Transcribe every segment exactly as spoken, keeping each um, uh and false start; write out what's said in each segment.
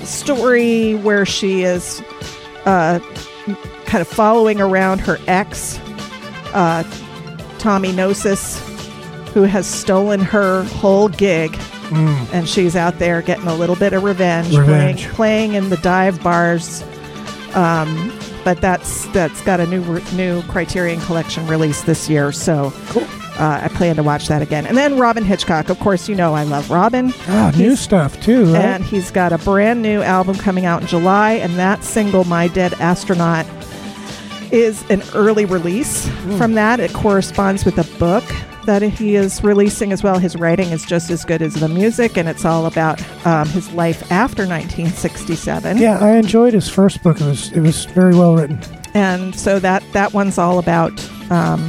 story where she is uh, kind of following around her ex, uh, Tommy Gnosis, who has stolen her whole gig. Mm. And she's out there getting a little bit of revenge, revenge. Playing, playing in the dive bars. Um, but that's that's got a new new Criterion Collection release this year, so cool. uh, I plan to watch that again. And then Robin Hitchcock, of course, you know I love Robin. Oh, he's, new stuff too, right? And he's got a brand new album coming out in July, and that single, "My Dead Astronaut," is an early release. Mm. From that. It corresponds with a book that he is releasing as well. His writing is just as good as the music, and it's all about um, his life after nineteen sixty-seven. Yeah, I enjoyed his first book. It was it was very well written. And so that, that one's all about, um,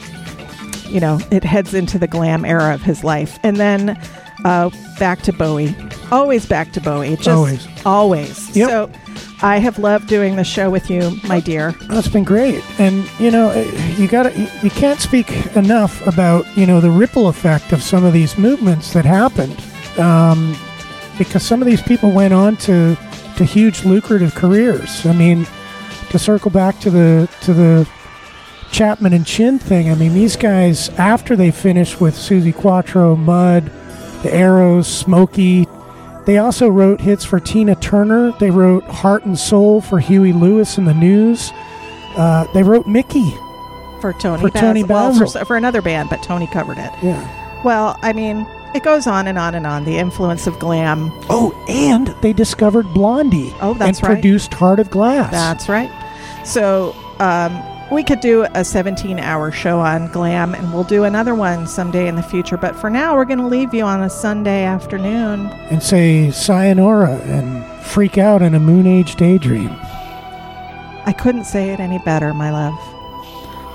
you know, it heads into the glam era of his life. And then uh, back to Bowie. Always back to Bowie. Just always. Always. Yep. So I have loved doing the show with you, my dear. Oh, it's been great. And, you know, you gotta, you can't speak enough about, you know, the ripple effect of some of these movements that happened. Um, because some of these people went on to, to huge lucrative careers. I mean, to circle back to the, to the Chapman and Chin thing, I mean, these guys, after they finished with Suzi Quatro, Mud, the Arrows, Smokey, they also wrote hits for Tina Turner. They wrote Heart and Soul for Huey Lewis and the News. Uh, they wrote Mickey for Tony for Baz- Tony well, Basil. for, for another band, but Tony covered it. Yeah. Well, I mean, it goes on and on and on. The influence of glam. Oh, and they discovered Blondie. Oh, that's and right. produced Heart of Glass. That's right. So um, we could do a seventeen-hour show on glam, and we'll do another one someday in the future. But for now, we're going to leave you on a Sunday afternoon. And say sayonara and freak out in a moon age daydream. I couldn't say it any better, my love.